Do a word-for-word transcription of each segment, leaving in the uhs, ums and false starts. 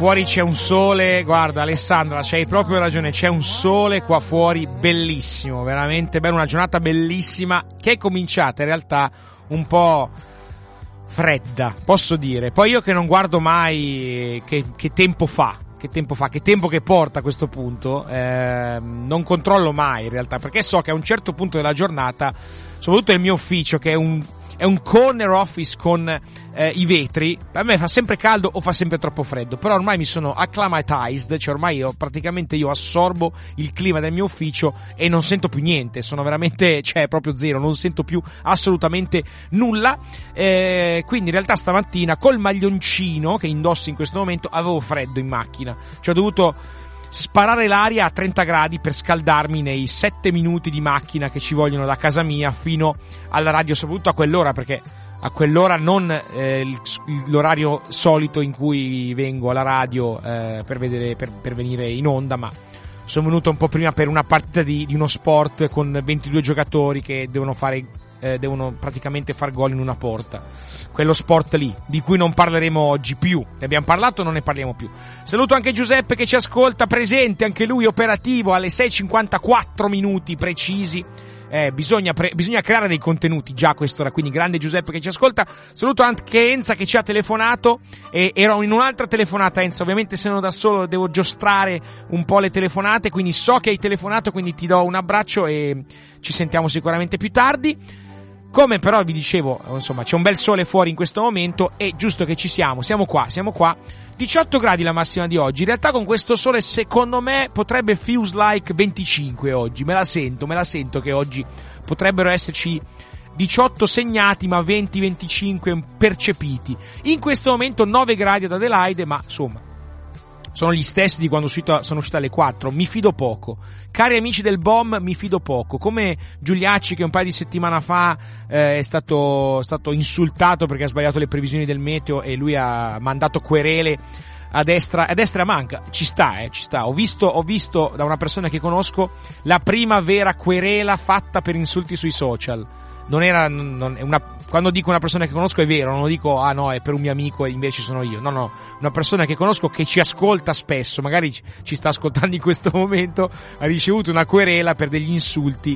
fuori c'è un sole, guarda Alessandra, c'hai proprio ragione, c'è un sole qua fuori bellissimo, veramente bello, una giornata bellissima che è cominciata in realtà un po' fredda, posso dire. Poi io che non guardo mai che, che tempo fa, che tempo fa, che tempo che porta a questo punto, eh, non controllo mai in realtà, perché so che a un certo punto della giornata, soprattutto nel mio ufficio che è un è un corner office con eh, i vetri, a me fa sempre caldo o fa sempre troppo freddo, però ormai mi sono acclimatized, cioè ormai io praticamente io assorbo il clima del mio ufficio e non sento più niente, sono veramente, cioè proprio zero, non sento più assolutamente nulla, eh, quindi in realtà stamattina col maglioncino che indossi in questo momento avevo freddo in macchina, cioè ho dovuto sparare l'aria a trenta gradi per scaldarmi nei sette minuti di macchina che ci vogliono da casa mia fino alla radio, soprattutto a quell'ora, perché a quell'ora non eh, l'orario solito in cui vengo alla radio eh, per vedere per, per venire in onda, ma sono venuto un po' prima per una partita di, di uno sport con ventidue giocatori che devono fare eh, devono praticamente far gol in una porta, quello sport lì di cui non parleremo oggi più, ne abbiamo parlato, non ne parliamo più. Saluto anche Giuseppe che ci ascolta, presente anche lui, operativo alle sei e cinquantaquattro minuti precisi. Eh, bisogna, pre- bisogna creare dei contenuti già a quest'ora, quindi grande Giuseppe che ci ascolta. Saluto anche Enza che ci ha telefonato, e ero in un'altra telefonata. Enza, ovviamente se sono da solo devo giostrare un po' le telefonate, quindi so che hai telefonato, quindi ti do un abbraccio e ci sentiamo sicuramente più tardi. Come però vi dicevo, insomma, c'è un bel sole fuori in questo momento, è giusto che ci siamo, siamo qua, siamo qua. diciotto gradi la massima di oggi, in realtà con questo sole secondo me potrebbe feels like venticinque oggi, me la sento, me la sento che oggi potrebbero esserci diciotto segnati ma venti venticinque percepiti. In questo momento nove gradi ad Adelaide, ma insomma sono gli stessi di quando sono uscito alle quattro, mi fido poco. Cari amici del B O M, mi fido poco. Come Giuliacci che un paio di settimane fa eh, è stato, stato insultato perché ha sbagliato le previsioni del meteo e lui ha mandato querele a destra, a destra manca. Ci sta, eh, ci sta. Ho visto, ho visto da una persona che conosco la prima vera querela fatta per insulti sui social. Non era, non, una, quando dico una persona che conosco è vero, non lo dico, ah no, è per un mio amico e invece sono io. No, no, una persona che conosco che ci ascolta spesso, magari ci, ci sta ascoltando in questo momento, ha ricevuto una querela per degli insulti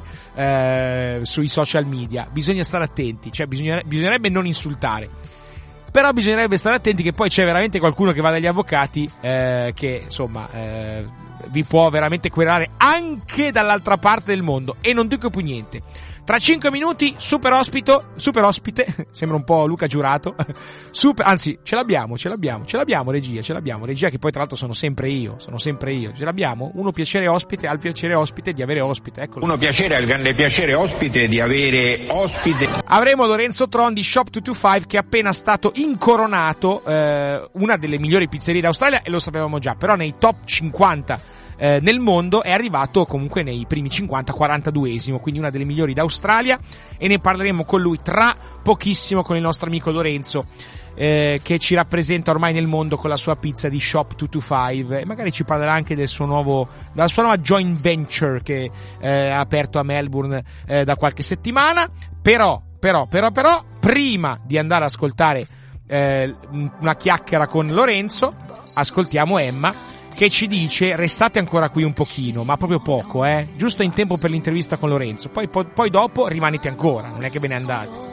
eh, sui social media. Bisogna stare attenti, cioè bisogna, bisognerebbe non insultare. Però bisognerebbe stare attenti che poi c'è veramente qualcuno che va dagli avvocati eh, che insomma eh, vi può veramente querelare anche dall'altra parte del mondo, e non dico più niente. Tra cinque minuti super ospito, super ospite, sembra un po' Luca Giurato, super, anzi ce l'abbiamo, ce l'abbiamo, ce l'abbiamo regia, ce l'abbiamo regia che poi tra l'altro sono sempre io, sono sempre io, ce l'abbiamo, uno piacere ospite, al piacere ospite di avere ospite, eccolo. Uno piacere, al grande piacere ospite di avere ospite. Avremo Lorenzo Tron di Shop duecentoventicinque che è appena stato incoronato, eh, una delle migliori pizzerie d'Australia, e lo sapevamo già, però nei top cinquanta Eh, nel mondo è arrivato comunque nei primi cinquanta, quarantaduesimo, quindi una delle migliori d'Australia, e ne parleremo con lui tra pochissimo, con il nostro amico Lorenzo eh, che ci rappresenta ormai nel mondo con la sua pizza di Shop duecentoventiscinque, e magari ci parlerà anche del suo nuovo, della sua nuova joint venture che eh, ha aperto a Melbourne eh, da qualche settimana. Però, però, però, però prima di andare ad ascoltare eh, una chiacchiera con Lorenzo, ascoltiamo Emma che ci dice: restate ancora qui un pochino, ma proprio poco, eh, giusto in tempo per l'intervista con Lorenzo, poi, poi, poi dopo rimanete ancora, non è che ve ne andate.